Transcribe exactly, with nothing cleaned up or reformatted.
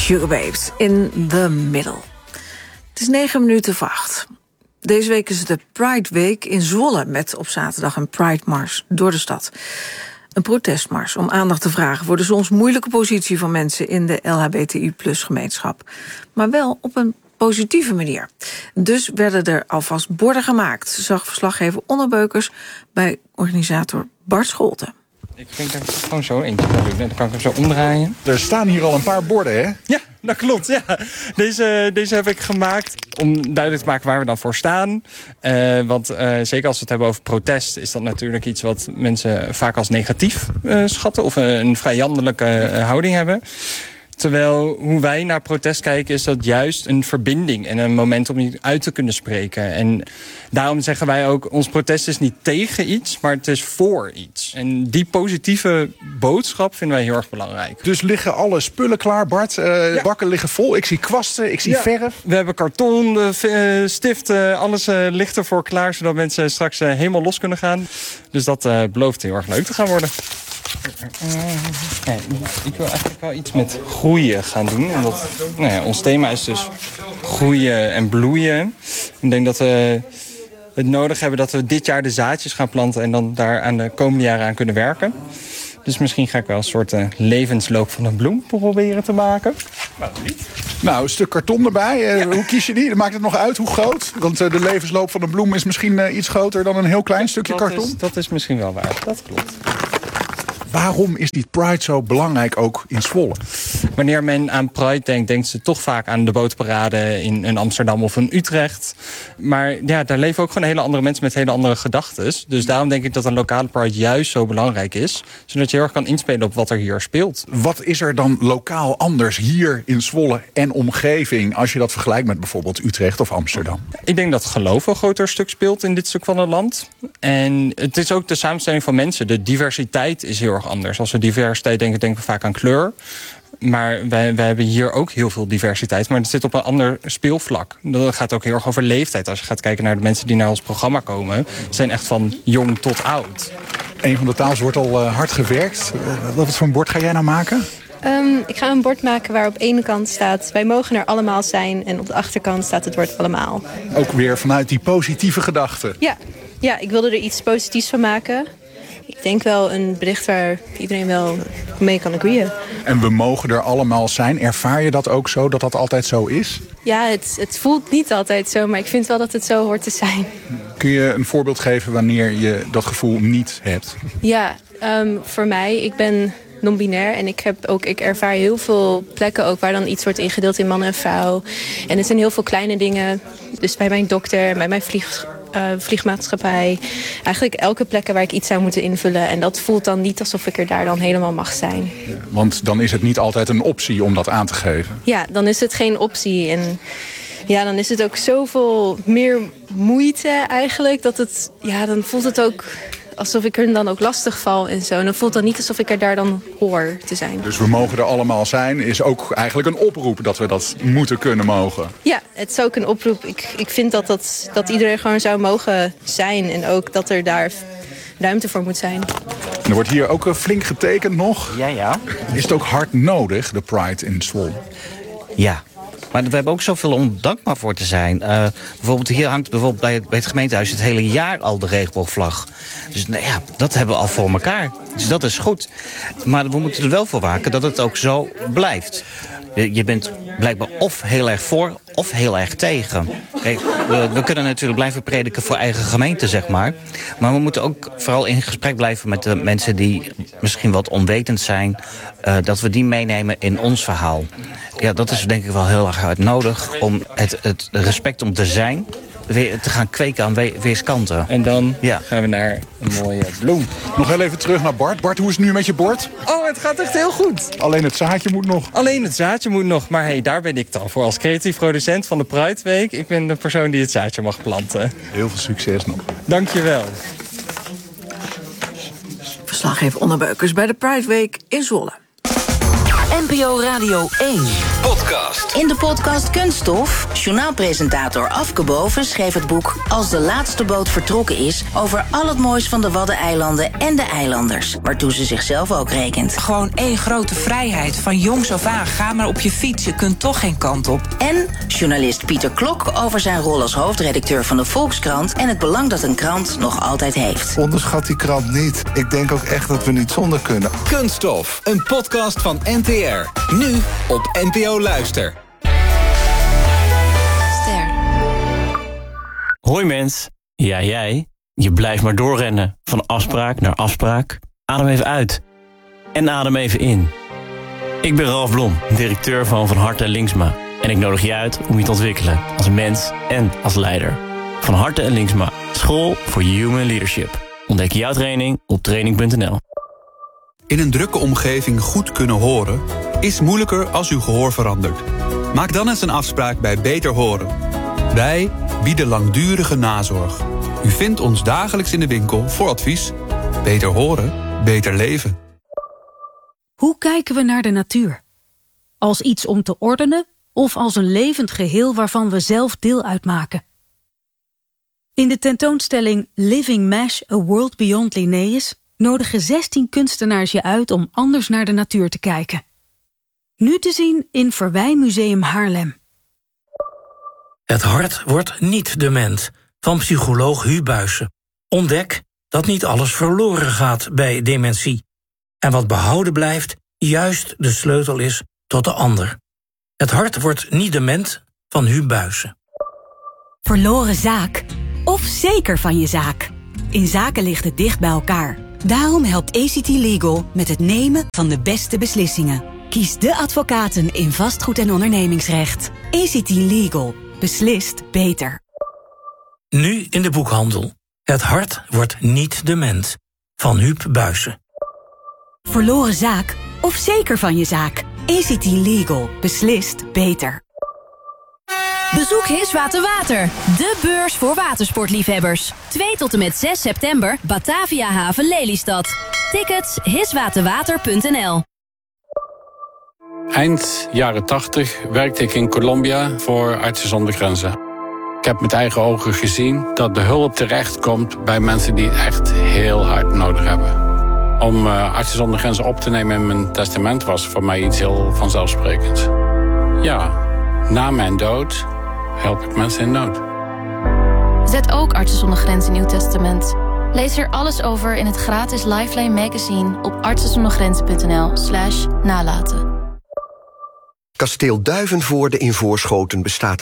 Sugababes in the middle. Het is negen minuten voor acht. Deze week is het de Pride Week in Zwolle met op zaterdag een Pride Mars door de stad. Een protestmars om aandacht te vragen voor de soms moeilijke positie van mensen in de L H B T I plus gemeenschap. Maar wel op een positieve manier. Dus werden er alvast borden gemaakt, zag verslaggever Onno Beukers bij organisator Bart Scholten. Ik denk dat ik gewoon zo eentje kan doen. Dan kan ik hem zo omdraaien. Er staan hier al een paar borden, hè? Ja, dat klopt. Ja. Deze, deze heb ik gemaakt om duidelijk te maken waar we dan voor staan. Uh, want uh, zeker als we het hebben over protest, is dat natuurlijk iets wat mensen vaak als negatief uh, schatten. Of uh, een vijandelijke uh, houding hebben. Terwijl hoe wij naar protest kijken is dat juist een verbinding en een moment om je uit te kunnen spreken. En daarom zeggen wij ook, ons protest is niet tegen iets, maar het is voor iets. En die positieve boodschap vinden wij heel erg belangrijk. Dus liggen alle spullen klaar, Bart? Uh, ja. Bakken liggen vol, ik zie kwasten, ik zie ja. verf. We hebben karton, uh, stiften, alles uh, ligt ervoor klaar, zodat mensen straks uh, helemaal los kunnen gaan. Dus dat uh, belooft heel erg leuk te gaan worden. Ja, ik wil eigenlijk wel iets met groeien gaan doen. Omdat, nou ja, ons thema is dus groeien en bloeien. Ik denk dat we het nodig hebben dat we dit jaar de zaadjes gaan planten en dan daar aan de komende jaren aan kunnen werken. Dus misschien ga ik wel een soort uh, levensloop van een bloem proberen te maken. Nou, nou een stuk karton erbij. Uh, ja. Hoe kies je die? Maakt het nog uit hoe groot? Want uh, de levensloop van een bloem is misschien uh, iets groter dan een heel klein stukje dat karton. Is, dat is misschien wel waar. Dat klopt. Waarom is die Pride zo belangrijk ook in Zwolle? Wanneer men aan Pride denkt, denkt ze toch vaak aan de bootparade in, in Amsterdam of in Utrecht. Maar ja, daar leven ook gewoon hele andere mensen met hele andere gedachten. Dus daarom denk ik dat een lokale Pride juist zo belangrijk is. Zodat je heel erg kan inspelen op wat er hier speelt. Wat is er dan lokaal anders hier in Zwolle en omgeving als je dat vergelijkt met bijvoorbeeld Utrecht of Amsterdam? Ik denk dat geloof een groter stuk speelt in dit stuk van het land. En het is ook de samenstelling van mensen. De diversiteit is heel erg anders. Als we diversiteit denken, denken we vaak aan kleur. Maar wij, wij hebben hier ook heel veel diversiteit. Maar het zit op een ander speelvlak. Dat gaat ook heel erg over leeftijd. Als je gaat kijken naar de mensen die naar ons programma komen, zijn echt van jong tot oud. Een van de tafels wordt al uh, hard gewerkt. Uh, wat voor een bord ga jij nou maken? Um, ik ga een bord maken waar op de ene kant staat, wij mogen er allemaal zijn. En op de achterkant staat het woord allemaal. Ook weer vanuit die positieve gedachte. Ja, ja, ik wilde er iets positiefs van maken. Ik denk wel een bericht waar iedereen wel mee kan agreeën. En we mogen er allemaal zijn. Ervaar je dat ook zo, dat dat altijd zo is? Ja, het, het voelt niet altijd zo, maar ik vind wel dat het zo hoort te zijn. Kun je een voorbeeld geven wanneer je dat gevoel niet hebt? Ja, um, voor mij, ik ben non-binair en ik, heb ook, ik ervaar heel veel plekken ook waar dan iets wordt ingedeeld in man en vrouw. En het zijn heel veel kleine dingen. Dus bij mijn dokter, bij mijn vlieg... Uh, vliegmaatschappij. Eigenlijk elke plek waar ik iets zou moeten invullen. En dat voelt dan niet alsof ik er daar dan helemaal mag zijn. Ja, want dan is het niet altijd een optie om dat aan te geven. Ja, dan is het geen optie. En ja, dan is het ook zoveel meer moeite eigenlijk. Dat het, ja, dan voelt het ook alsof ik er dan ook lastig val en zo. En dan voelt het dan niet alsof ik er daar dan hoor te zijn. Dus we mogen er allemaal zijn is ook eigenlijk een oproep dat we dat moeten kunnen mogen. Ja, het is ook een oproep. Ik, ik vind dat, dat, dat iedereen gewoon zou mogen zijn. En ook dat er daar ruimte voor moet zijn. En er wordt hier ook flink getekend nog. Ja, ja. Is het ook hard nodig, de Pride in Zwolle? Ja. Maar we hebben ook zoveel om dankbaar voor te zijn. Uh, bijvoorbeeld hier hangt bijvoorbeeld bij het, bij het gemeentehuis het hele jaar al de regenboogvlag. Dus nou ja, dat hebben we al voor elkaar. Dus dat is goed. Maar we moeten er wel voor waken dat het ook zo blijft. Je, je bent blijkbaar of heel erg voor of heel erg tegen. Kijk, we, we kunnen natuurlijk blijven prediken voor eigen gemeente, zeg maar. Maar we moeten ook vooral in gesprek blijven met de mensen die misschien wat onwetend zijn. Uh, dat we die meenemen in ons verhaal. Ja, dat is denk ik wel heel erg hard nodig om het, het respect om te zijn weer te gaan kweken aan we- weerskanten. En dan ja. gaan we naar een mooie bloem. Nog heel even terug naar Bart. Bart, hoe is het nu met je bord? Oh, het gaat echt heel goed. Alleen het zaadje moet nog. Alleen het zaadje moet nog. Maar hey, daar ben ik dan voor als creatief producent van de Pride Week. Ik ben de persoon die het zaadje mag planten. Heel veel succes nog. Dank je wel. Verslaggever Onno Beukers bij de Pride Week in Zwolle. P O Radio één. Podcast. In de podcast Kunststof, journaalpresentator Afke Boven schreef het boek Als de laatste boot vertrokken is over al het moois van de Waddeneilanden en de eilanders, waartoe ze zichzelf ook rekent. Gewoon één grote vrijheid. Van jongs af aan, ga maar op je fiets, je kunt toch geen kant op. En journalist Pieter Klok over zijn rol als hoofdredacteur van de Volkskrant en het belang dat een krant nog altijd heeft. Onderschat die krant niet. Ik denk ook echt dat we niet zonder kunnen. Kunststof, een podcast van N T R. Nu op N P O Luister. Ster. Hoi mens. Ja, jij. Je blijft maar doorrennen. Van afspraak naar afspraak. Adem even uit. En adem even in. Ik ben Ralf Blom, directeur van Van Harte en Linksma. En ik nodig je uit om je te ontwikkelen als mens en als leider. Van Harte en Linksma. School voor Human Leadership. Ontdek jouw training op training punt n l. In een drukke omgeving goed kunnen horen is moeilijker als uw gehoor verandert. Maak dan eens een afspraak bij Beter Horen. Wij bieden langdurige nazorg. U vindt ons dagelijks in de winkel voor advies. Beter horen, beter leven. Hoe kijken we naar de natuur? Als iets om te ordenen of als een levend geheel waarvan we zelf deel uitmaken? In de tentoonstelling Living Mesh, A World Beyond Linnaeus nodigen zestien kunstenaars je uit om anders naar de natuur te kijken. Nu te zien in Verwijmuseum Haarlem. Het hart wordt niet dement, van psycholoog Hu Buijsen. Ontdek dat niet alles verloren gaat bij dementie. En wat behouden blijft, juist de sleutel is tot de ander. Het hart wordt niet dement, van Hu Buijsen. Verloren zaak? Of zeker van je zaak? In zaken ligt het dicht bij elkaar. Daarom helpt A C T Legal met het nemen van de beste beslissingen. Kies de advocaten in vastgoed- en ondernemingsrecht. A C T Legal. Beslist beter. Nu in de boekhandel. Het hart wordt niet dement, van Huub Buijsen. Verloren zaak? Of zeker van je zaak? A C T Legal. Beslist beter. Bezoek Hiswater Water, de beurs voor watersportliefhebbers. twee tot en met zes september, Batavia Haven Lelystad. Tickets hiswaterwater punt n l. Eind jaren tachtig werkte ik in Colombia voor Artsen zonder Grenzen. Ik heb met eigen ogen gezien dat de hulp terechtkomt bij mensen die het echt heel hard nodig hebben. Om uh, Artsen zonder Grenzen op te nemen in mijn testament was voor mij iets heel vanzelfsprekends. Ja, na mijn dood help ik mensen in nood. Zet ook Artsen zonder Grenzen in uw testament. Lees er alles over in het gratis Lifeline magazine op artsenzondergrenzen punt n l slash nalaten. Kasteel Duivenvoorde in Voorschoten bestaat